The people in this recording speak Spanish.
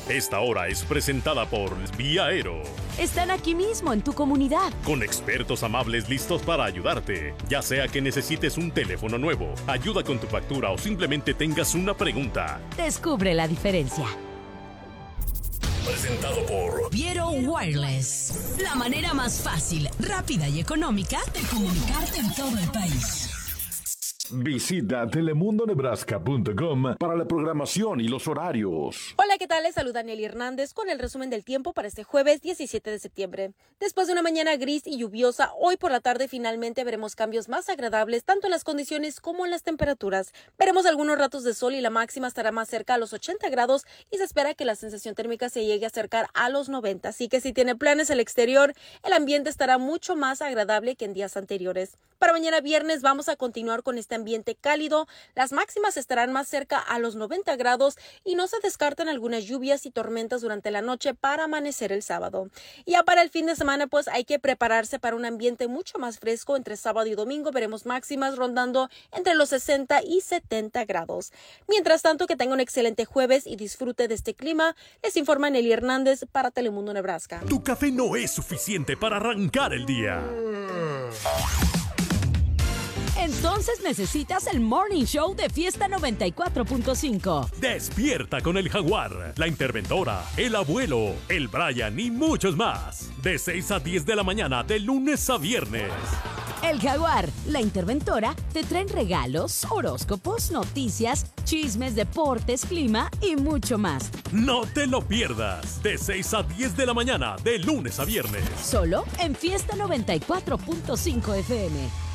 Esta hora es presentada por Vía Aero. Están aquí mismo en tu comunidad. Con expertos amables listos para ayudarte. Ya sea que necesites un teléfono nuevo, ayuda con tu factura o simplemente tengas una pregunta. Descubre la diferencia. Presentado por Viero Wireless. La manera más fácil, rápida y económica de comunicarte en todo el país. Visita telemundonebraska.com para la programación y los horarios. Hola, ¿qué tal? Les saluda Nelly Hernández con el resumen del tiempo para este jueves 17 de septiembre. Después de una mañana gris y lluviosa, hoy por la tarde finalmente veremos cambios más agradables tanto en las condiciones como en las temperaturas. Veremos algunos ratos de sol y la máxima estará más cerca a los 80 grados y se espera que la sensación térmica se llegue a acercar a los 90. Así que si tiene planes al exterior, el ambiente estará mucho más agradable que en días anteriores. Para mañana viernes vamos a continuar con este ambiente cálido, las máximas estarán más cerca a los 90 grados y no se descartan algunas lluvias y tormentas durante la noche para amanecer el sábado. Y ya para el fin de semana pues hay que prepararse para un ambiente mucho más fresco. Entre sábado y domingo veremos máximas rondando entre los 60 y 70 grados. Mientras tanto, que tenga un excelente jueves y disfrute de este clima. Les informa Nelly Hernández para Telemundo Nebraska. Tu café no es suficiente para arrancar el día. Entonces necesitas el Morning Show de Fiesta 94.5. Despierta con el Jaguar, la interventora, el abuelo, el Brian y muchos más. De 6 a 10 de la mañana, de lunes a viernes. El Jaguar, la interventora, te traen regalos, horóscopos, noticias, chismes, deportes, clima y mucho más. No te lo pierdas. De 6 a 10 de la mañana, de lunes a viernes. Solo en Fiesta 94.5 FM.